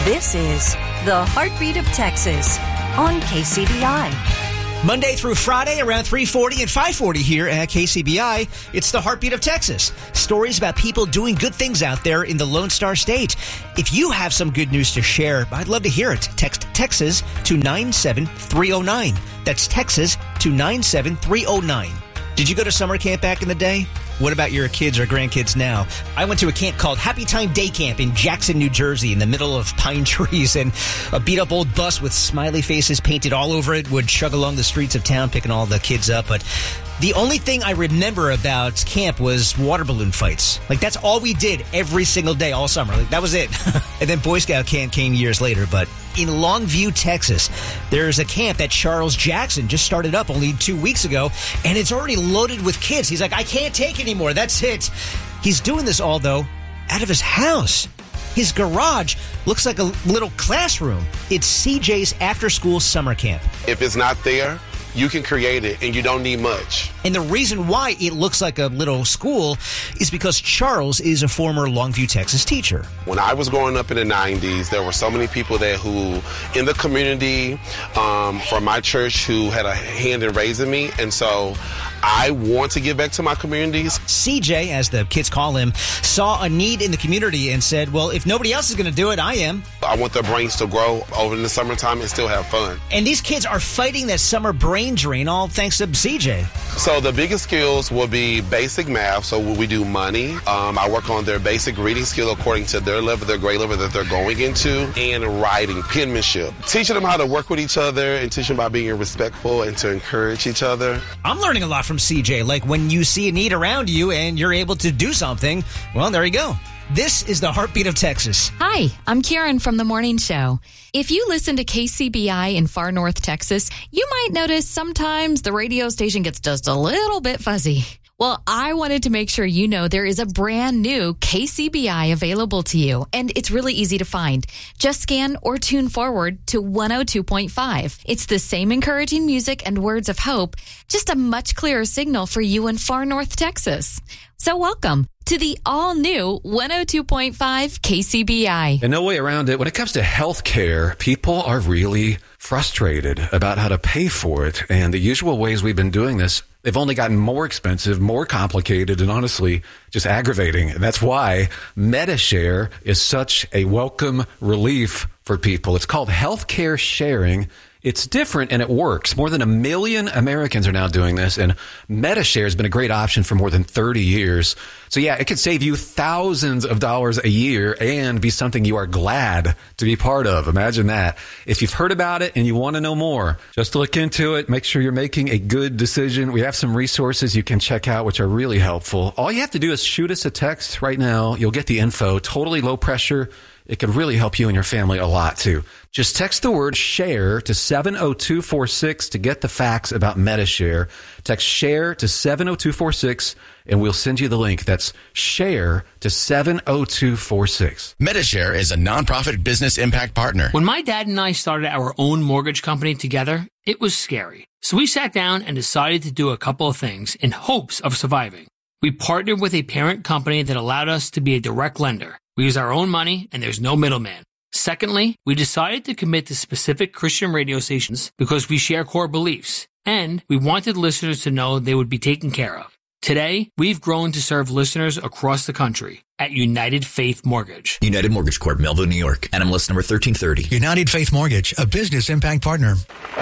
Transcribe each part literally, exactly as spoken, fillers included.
This is the Heartbeat of Texas on K C B I. Monday through Friday around three forty and five forty here at K C B I. It's the Heartbeat of Texas. Stories about people doing good things out there in the Lone Star State. If you have some good news to share, I'd love to hear it. Text Texas to nine seven three oh nine. That's Texas to nine seven three oh nine. Did you go to summer camp back in the day? What about your kids or grandkids now? I went to a camp called Happy Time Day Camp in Jackson, New Jersey, in the middle of pine trees, and a beat-up old bus with smiley faces painted all over it would chug along the streets of town, picking all the kids up. But the only thing I remember about camp was water balloon fights. Like, that's all we did every single day all summer. Like, that was it. And then Boy Scout camp came years later. But in Longview, Texas, there's a camp that Charles Jackson just started up only two weeks ago, and it's already loaded with kids. He's like, I can't take anymore. That's it. He's doing this all, though, out of his house. His garage looks like a little classroom. It's C J's after-school summer camp. If it's not there, you can create it, and you don't need much. And the reason why it looks like a little school is because Charles is a former Longview, Texas teacher. When I was growing up in the nineties, there were so many people there who, in the community, um, from my church, who had a hand in raising me. And so I want to give back to my communities. C J, as the kids call him, saw a need in the community and said, well, if nobody else is going to do it, I am. I want their brains to grow over in the summertime and still have fun. And these kids are fighting that summer brain drain, all thanks to C J. So the biggest skills will be basic math. So we do money. Um, I work on their basic reading skill according to their level, their grade level that they're going into, and writing, penmanship. Teaching them how to work with each other and teaching them about being respectful and to encourage each other. I'm learning a lot from C J. Like, when you see a need around you and you're able to do something, well, there you go. This is the Heartbeat of Texas. Hi, I'm Karen from The Morning Show. If you listen to K C B I in far north Texas, you might notice sometimes the radio station gets just a little bit fuzzy. Well, I wanted to make sure you know there is a brand new K C B I available to you, and it's really easy to find. Just scan or tune forward to one oh two point five. It's the same encouraging music and words of hope, just a much clearer signal for you in far north Texas. So welcome to the all-new one oh two point five K C B I. And no way around it. When it comes to health care, people are really frustrated about how to pay for it. And the usual ways we've been doing this, they've only gotten more expensive, more complicated, and honestly, just aggravating. And that's why Medi-Share is such a welcome relief for people. It's called healthcare sharing. It's different and it works. More than a million Americans are now doing this, and Medi-Share has been a great option for more than thirty years. So yeah, it could save you thousands of dollars a year and be something you are glad to be part of. Imagine that. If you've heard about it and you want to know more, just look into it. Make sure you're making a good decision. We have some resources you can check out, which are really helpful. All you have to do is shoot us a text right now. You'll get the info. Totally low pressure. It could really help you and your family a lot, too. Just text the word SHARE to seven oh two four six to get the facts about Medi-Share. Text SHARE to seven oh two four six, and we'll send you the link. That's SHARE to seven oh two four six. Medi-Share is a nonprofit business impact partner. When my dad and I started our own mortgage company together, it was scary. So we sat down and decided to do a couple of things in hopes of surviving. We partnered with a parent company that allowed us to be a direct lender. We use our own money, and there's no middleman. Secondly, we decided to commit to specific Christian radio stations because we share core beliefs, and we wanted listeners to know they would be taken care of. Today, we've grown to serve listeners across the country at United Faith Mortgage. United Mortgage Corp, Melville, New York. N M L S number thirteen thirty. United Faith Mortgage, a business impact partner.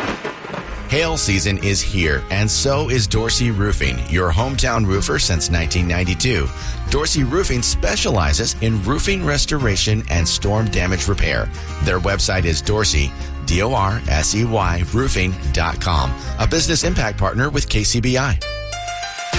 Hail season is here, and so is Dorsey Roofing, your hometown roofer since nineteen ninety-two. Dorsey Roofing specializes in roofing restoration and storm damage repair. Their website is Dorsey, D O R S E Y, roofing dot com, a business impact partner with K C B I.